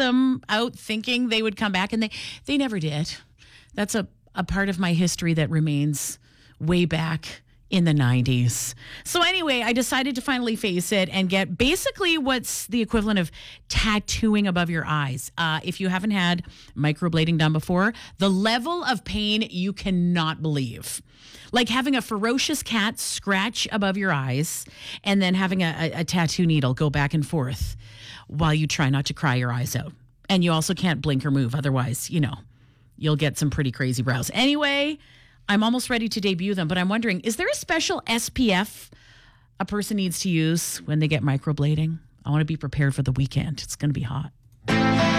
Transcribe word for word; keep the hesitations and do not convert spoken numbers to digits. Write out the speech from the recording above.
them out thinking they would come back, and they, they never did. That's a, a part of my history that remains way back in the nineties. So anyway, I decided to finally face it and get basically what's the equivalent of tattooing above your eyes. Uh, if you haven't had microblading done before, the level of pain you cannot believe. Like having a ferocious cat scratch above your eyes and then having a, a, a tattoo needle go back and forth while you try not to cry your eyes out. And you also can't blink or move. Otherwise, you know, you'll get some pretty crazy brows. Anyway, I'm almost ready to debut them, but I'm wondering, is there a special S P F a person needs to use when they get microblading? I want to be prepared for the weekend. It's going to be hot.